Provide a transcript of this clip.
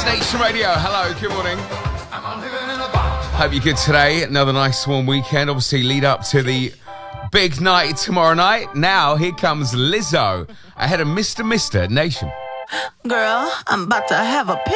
Nation Radio. Hello, good morning. Hope you're good today. Another nice warm weekend. Obviously, lead up to the big night tomorrow night. Now, here comes Lizzo ahead of Mr. Nation. Girl, I'm about to have a